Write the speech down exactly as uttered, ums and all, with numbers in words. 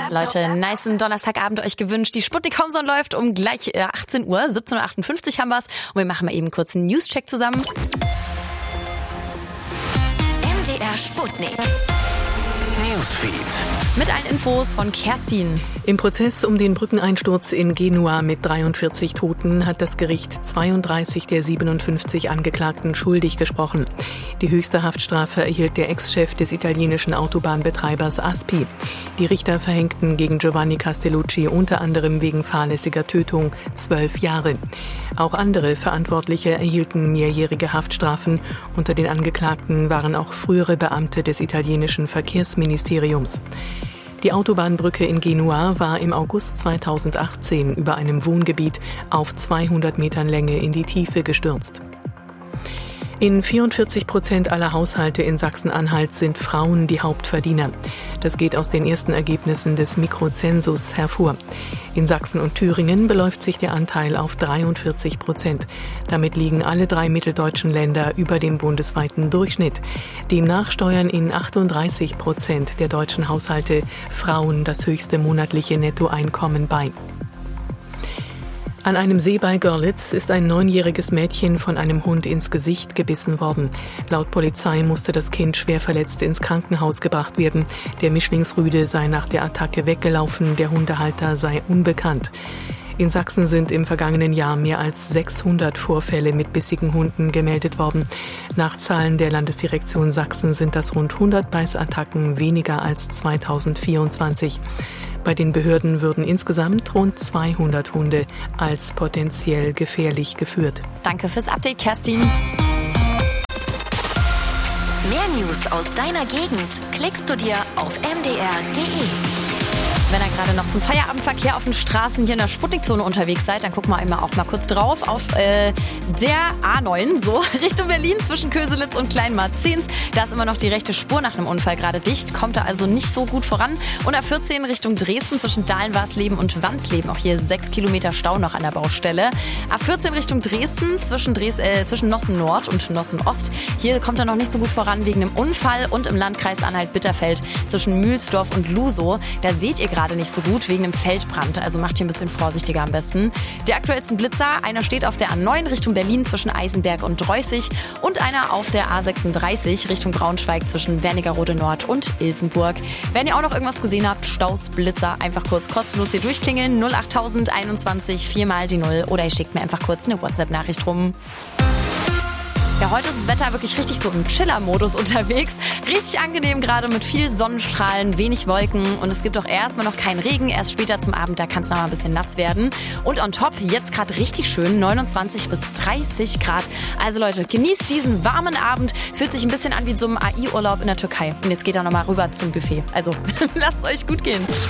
Leute, nicen Donnerstagabend euch gewünscht. Die Sputnik Homezone läuft um gleich achtzehn Uhr, siebzehn Uhr achtundfünfzig haben wir's. Und wir machen mal eben kurz einen News-Check zusammen. M D R Sputnik Newsfeed. Mit allen Infos von Kerstin. Im Prozess um den Brückeneinsturz in Genua mit dreiundvierzig Toten hat das Gericht zweiunddreißig der siebenundfünfzig Angeklagten schuldig gesprochen. Die höchste Haftstrafe erhielt der Ex-Chef des italienischen Autobahnbetreibers Aspi. Die Richter verhängten gegen Giovanni Castellucci unter anderem wegen fahrlässiger Tötung zwölf Jahre. Auch andere Verantwortliche erhielten mehrjährige Haftstrafen. Unter den Angeklagten waren auch frühere Beamte des italienischen Verkehrsministeriums. Die Autobahnbrücke in Genua war im August zweitausendachtzehn über einem Wohngebiet auf zweihundert Metern Länge in die Tiefe gestürzt. In vierundvierzig Prozent aller Haushalte in Sachsen-Anhalt sind Frauen die Hauptverdiener. Das geht aus den ersten Ergebnissen des Mikrozensus hervor. In Sachsen und Thüringen beläuft sich der Anteil auf dreiundvierzig Prozent. Damit liegen alle drei mitteldeutschen Länder über dem bundesweiten Durchschnitt. Demnach steuern in achtunddreißig Prozent der deutschen Haushalte Frauen das höchste monatliche Nettoeinkommen bei. An einem See bei Görlitz ist ein neunjähriges Mädchen von einem Hund ins Gesicht gebissen worden. Laut Polizei musste das Kind schwer verletzt ins Krankenhaus gebracht werden. Der Mischlingsrüde sei nach der Attacke weggelaufen, der Hundehalter sei unbekannt. In Sachsen sind im vergangenen Jahr mehr als sechshundert Vorfälle mit bissigen Hunden gemeldet worden. Nach Zahlen der Landesdirektion Sachsen sind das rund hundert Beißattacken weniger als zweitausendvierundzwanzig. Bei den Behörden würden insgesamt rund zweihundert Hunde als potenziell gefährlich geführt. Danke fürs Update, Kerstin. Mehr News aus deiner Gegend klickst du dir auf m d r punkt d e. Wenn ihr gerade noch zum Feierabendverkehr auf den Straßen hier in der Sputnikzone unterwegs seid, dann gucken wir einmal auch mal kurz drauf auf äh, der A neun, so Richtung Berlin zwischen Köselitz und Kleinmarzens. Da ist immer noch die rechte Spur nach einem Unfall gerade dicht, kommt da also nicht so gut voran. Und A vierzehn Richtung Dresden zwischen Dahlenwarsleben und Wansleben, auch hier sechs Kilometer Stau noch an der Baustelle. A vierzehn Richtung Dresden zwischen, Dres äh, zwischen Nossen Nord und Nossen Ost. Hier kommt er noch nicht so gut voran wegen einem Unfall und im Landkreis Anhalt-Bitterfeld zwischen Mühlsdorf und Lusow. Da seht ihr gerade nicht so gut wegen einem Feldbrand, also macht hier ein bisschen vorsichtiger am besten. Die aktuellsten Blitzer, einer steht auf der A neun Richtung Berlin zwischen Eisenberg und Reußig und einer auf der A sechsunddreißig Richtung Braunschweig zwischen Wernigerode Nord und Ilsenburg. Wenn ihr auch noch irgendwas gesehen habt, Staus, Blitzer, einfach kurz kostenlos hier durchklingeln, null achttausend einundzwanzig, viermal die Null oder ihr schickt mir einfach kurz eine WhatsApp-Nachricht rum. Ja, heute ist das Wetter wirklich richtig so im Chiller-Modus unterwegs. Richtig angenehm gerade mit viel Sonnenstrahlen, wenig Wolken und es gibt auch erstmal noch keinen Regen. Erst später zum Abend, da kann es noch mal ein bisschen nass werden. Und on top, jetzt gerade richtig schön, neunundzwanzig bis dreißig Grad. Also Leute, genießt diesen warmen Abend. Fühlt sich ein bisschen an wie so ein A I-Urlaub in der Türkei. Und jetzt geht er noch mal rüber zum Buffet. Also lasst es euch gut gehen.